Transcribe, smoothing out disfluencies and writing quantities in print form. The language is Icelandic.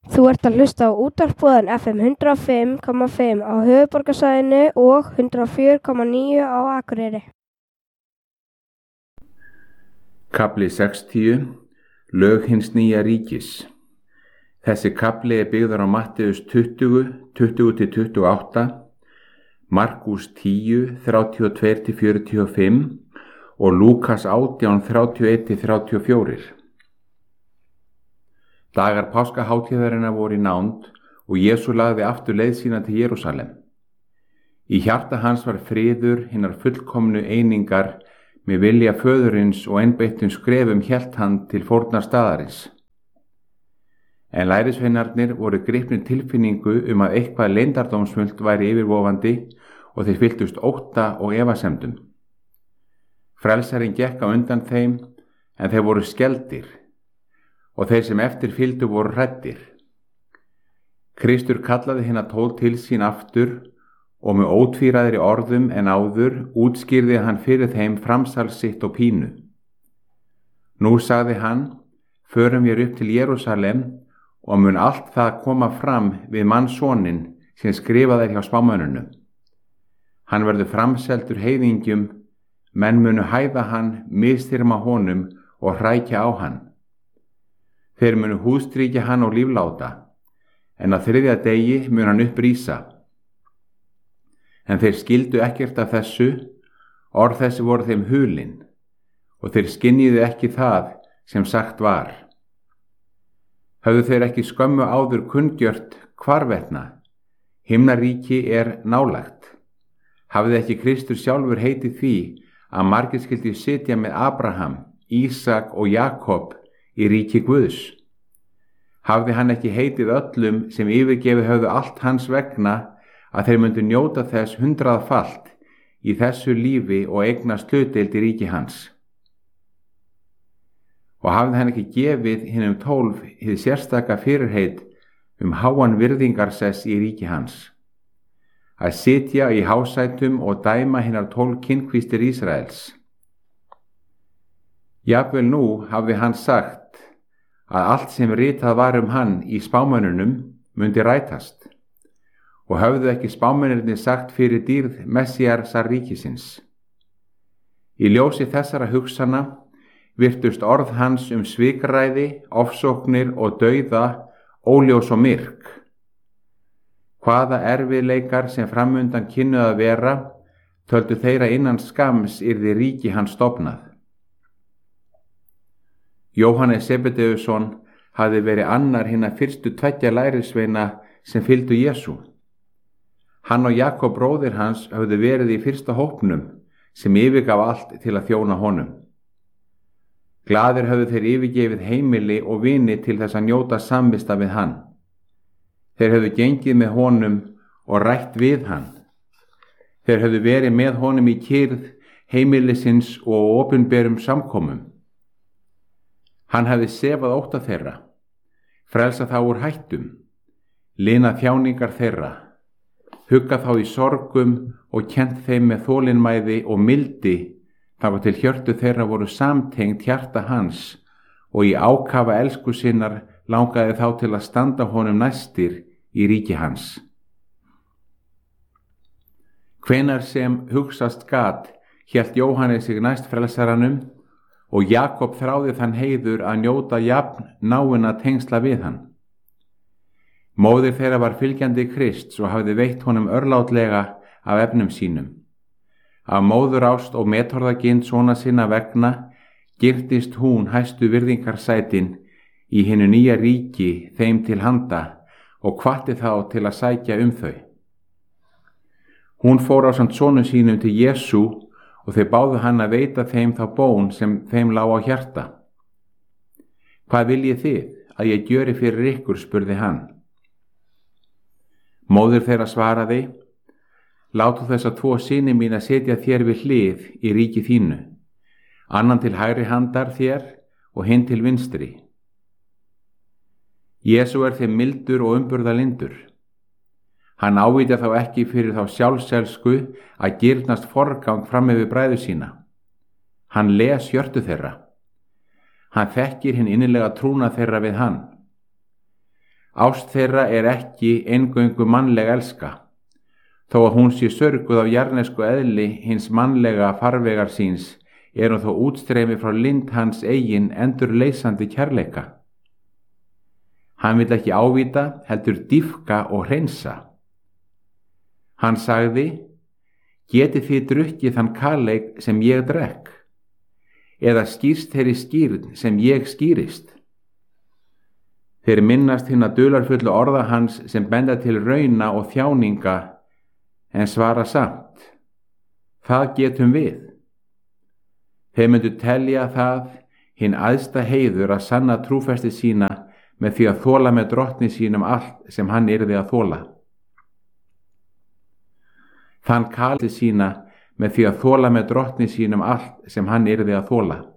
Þú ert að hlusta á útvarpsboðan FM 105,5 á höfuðborgarsvæðinu og 104,9 á Akureyri. Kafli 60. Lög hins nýja ríkis. Þessi kafli er byggður á Matteus 20, 20-28, Markús 10, 32-45 og Lúkas 18, 31-34. Dagar páskahátíðarinnar voru í nánd og Jesú lagði aftur leið sína til Jerúsalem. Í hjarta hans var friður hinnar fullkomnu einingar með vilja föðurins og einbeittum skrefum hélt hann til fórnar staðarins. En lærisveinarnir voru gripnir tilfinningu að eitthvað leyndardómsfullt væri yfirvofandi og þeir fylltust ótta og efasemdum. Frelsarinn gekk á undan þeim en þeir voru skelfdir og þeir sem eftir fylgdu voru hræddir. Kristur kallaði hina 12 til sín aftur og með ótvíræðri orðum en áður útskýrði hann fyrir þeim framsal sitt og pínu. Nú sagði hann, förum við upp til Jerúsalem og mun allt það koma fram við mannssoninn sem skrifað hjá spámönnunum. Hann verður framseldur heiðingjum, menn munu hæða hann, misþyrma honum og hrækja á hann. Þeir munu húðstrýkja hann og lífláta, en á 3. degi mun hann upprísa. En þeir skildu ekkert af þessu, orð þessi voru þeim hulin, og þeir skynjuðu ekki það sem sagt var. Höfðu þeir ekki skömmu áður kunngjört hvarvetna, himnaríki er nálægt. Hafði ekki Kristur sjálfur heitið því að margir skyldu sitja með Abraham, Ísak og Jakob í ríki Guðs? Hafði hann ekki heitið öllum sem yfirgefið höfðu allt hans vegna að þeir myndu njóta þess 100-falt í þessu lífi og eignast hlutdeild í ríki hans? Og hafði hann ekki gefið hinum 12 hið sérstaka fyrirheit háan virðingarsess í ríki hans, að sitja í hásætum og dæma hinar 12 kynkvístir Ísraels? Jafnvel nú hafði hann sagt að allt sem ritað var hann í spámönnunum mundi rætast, og höfðu ekki spámennirnir sagt fyrir dýrð Messíasar ríkisins. Í ljósi þessara hugsana virtust orð hans svikræði, ofsóknir og dauða óljós og myrk. Hvaða erfiðleikar sem framundan kynnu að vera, töldu þeirra innan skams yrði ríki hans stofnað. Jóhannes Sebedeusson hafði verið annar hinna fyrstu 2 lærisveina sem fylgdu Jesú. Hann og Jakob bróðir hans höfðu verið í fyrsta hópnum sem yfirgaf allt til að þjóna honum. Glaðir höfðu þeir yfirgefið heimili og vini til þess að njóta samvista við hann. Þeir höfðu gengið með honum og rætt við hann. Þeir höfðu verið með honum í kyrrð heimilisins og opinberum samkomum. Hann hafði sefað ótta þeirra, frelsað þá úr hættum, linað þjáningar þeirra, huggað þá í sorgum og kennt þeim með þolinmæði og mildi þangað til hjörtu þeirra voru samtengt hjarta hans og í ákafa elsku sinnar langaði þá til að standa honum næstir í ríki hans. Hvenær sem hugsast gat hélt Jóhannes sig næst frelsaranum og Jakob þráði þann heiður að njóta jafn náinna tengsla við hann. Móðir þeirra var fylgjandi Krists og hafði veitt honum örlátlega af efnum sínum. Af móðurást og metorðagind sona sinna vegna girtist hún hæstu virðingarsætin í hinu nýja ríki þeim til handa og hvatti þá til að sækja þau. Hún fór ásamt sonu sínum til Jesú og þeir báðu hann að veita þeim þá bón sem þeim lá á hjarta. Hvað viljið þið að ég gjöri fyrir ykkur, spurði hann. Móðir þeirra svaraði, látu þessa 2 syni mína setja þér við hlið í ríki þínu, annan til hægri handar þér og hinn til vinstri. Jesú þeim mildur og umburðarlyndur. Hann ávitjar þá ekki fyrir þá sjálfselsku að girnast forgang fram yfir bræður sína. Hann les hjörtu þeirra. Hann þekkir hinn innilega trúna þeirra við hann. Ást þeirra er ekki eingöngu mannleg elska, þó að hún sé sörguð af jarðnesku eðli hins mannlega farvegar síns, er hún þó útstreymi frá lind hans eigin endurleysandi kærleika. Hann vill ekki ávíta, heldur dýpka og hreinsa. Hann sagði: Getið þið drukkið þann kaleik sem ég drekk, eða skýrst þeirri skýrn sem ég skýrist? Þeir minnast hinna dularfullu orða hans sem benda til rauna og þjáninga, en svara samt: Það getum við. Þeir myndu telja það hinn æðsta heiður að sanna trúfesti sína með því að þola með drottni sínum allt sem hann yrði að þola. Þann kalli sína með því að þola með drottni sínum allt sem hann yrði að þola.